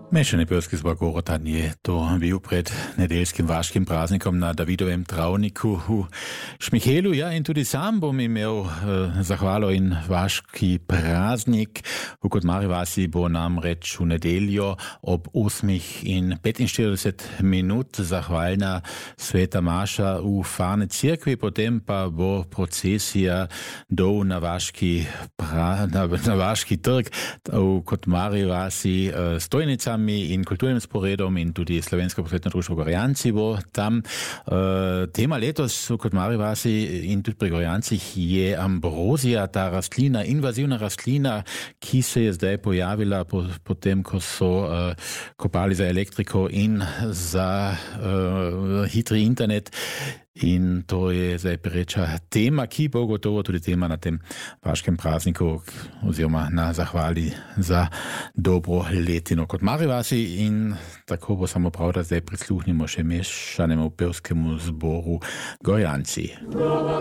Mešani pevski zbor Gorotan je to bil pred nedeljskim vaškim praznikom na Davidovem travniku v Šmihelu. Ja, in tudi sam bom imel zahvalo in vaški praznik. V Kotmari vasi bo namreč v nedeljo ob 8:45 zahvalna sveta maša v Farne cerkvi, potem pa bo procesija dol na vaški trg v Kotmari vasi stojnica in kulturnim sporedom in tudi Slovensko prosvetno društvo Gorjanci bo tam. Tema letos v Kotmari vasi in tudi pri Gorjancih je ambrozija, ta rastlina, invazivna rastlina, ki se je zdaj pojavila potem, ko so kopali za elektriko in za hitri internet. In to je zdaj pereča tema, ki bo gotovo tudi tema na tem vaškem prazniku oziroma na zahvali za dobro letino v Kotmari vasi. In tako bo samo prav, da zdaj prisluhnimo še mešanemu pevskemu zboru Gorjanci.